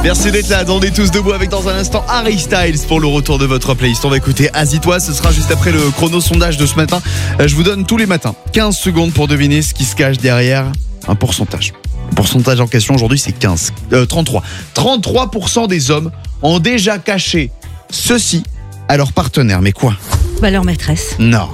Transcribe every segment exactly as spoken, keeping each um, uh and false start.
Merci d'être là, on est tous debout avec dans un instant Harry Styles pour le retour de votre playlist. On va écouter Assis-toi, ce sera juste après le chrono sondage de ce matin. Je vous donne tous les matins quinze secondes pour deviner ce qui se cache derrière un pourcentage. Le pourcentage en question aujourd'hui c'est quinze, euh, trente-trois. trente-trois pour cent des hommes ont déjà caché ceci à leur partenaire. Mais quoi ? Bah leur maîtresse. Non.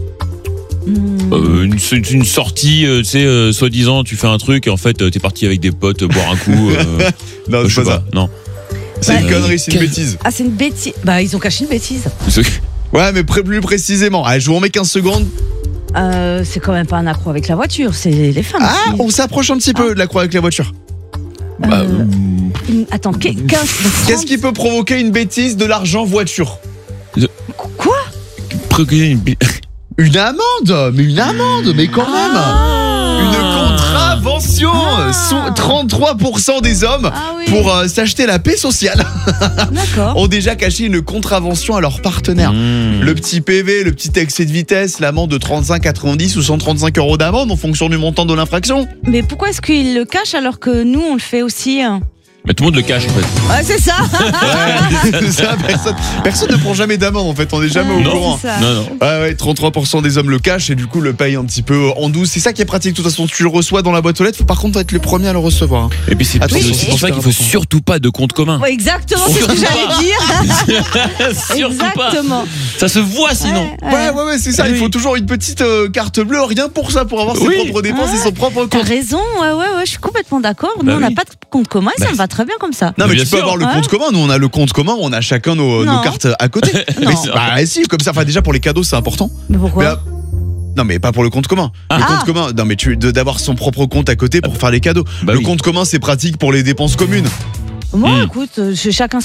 Mmh. Euh, une, une, une sortie, euh, tu sais, euh, soi-disant, tu fais un truc et en fait, euh, t'es parti avec des potes euh, boire un coup. Euh, Non, euh, c'est je sais pas ça. pas. Non. C'est Bah, une connerie, c'est une quel- bêtise. Ah c'est une bêtise. Bah ils ont caché une bêtise. Ouais, mais pré- plus précisément. Allez, je vous remets quinze secondes. Euh, c'est quand même pas un accro avec la voiture, c'est les femmes. Ah, aussi. on s'approche un petit peu de la croix avec la voiture. Bah, Euh, une- Attends, qu'est- quinze, Qu'est-ce qui peut provoquer une bêtise de l'argent voiture ? Quoi Procurer une bi- Une amende, mais une amende, mais quand même. Ah. Une contravention. Ah. Sou- trente-trois pour cent des hommes Ah oui. pour euh, s'acheter la paix sociale D'accord. ont déjà caché une contravention à leur partenaire. Mmh. Le petit P V, le petit excès de vitesse, l'amende de trente-cinq quatre-vingt-dix ou cent trente-cinq euros d'amende en fonction du montant de l'infraction. Mais pourquoi est-ce qu'ils le cachent alors que nous on le fait aussi hein? Mais tout le monde le cache en fait. Ouais c'est ça. Ouais, c'est ça, personne, personne ne prend jamais d'amende en fait, on n'est jamais au Ouais, Non. courant. c'est ça. Non, non. Ouais, ouais, trente-trois pour cent des hommes le cachent et du coup le payent un petit peu en douce. C'est ça qui est pratique. De toute façon, tu le reçois dans la boîte aux lettres. Faut par contre être le premier à le recevoir. hein. Et puis c'est Attention, c'est c'est pour ça super qu'il faut important. surtout pas de compte commun. Ouais, exactement, c'est ce que j'allais dire. Surtout pas. Exactement. Ça se voit sinon. Ouais, Ouais, ouais, ouais, c'est ça. Ah Il oui. faut toujours une petite euh, carte bleue, rien pour ça, pour avoir ses Oui. propres dépenses Ouais. et son propre T'as compte. raison, ouais, ouais, ouais, je suis complètement d'accord. Nous, Bah on n'a oui. pas de compte commun et ça Bah, me va très bien comme ça. Non, mais Bien tu peux sûr. avoir le Ouais. compte commun. Nous, on a le compte commun, on a chacun nos, nos Non. cartes à côté. Non. Mais c'est- bah, si, comme ça. Enfin, déjà pour les cadeaux, c'est important. Mais pourquoi Mais, euh, non, mais pas pour le compte commun. Le Ah. compte commun, non, mais tu de- d'avoir son propre compte à côté pour faire les cadeaux. Bah le oui. compte commun, c'est pratique pour les dépenses communes. Moi, Hmm. écoute, euh, j'ai chacun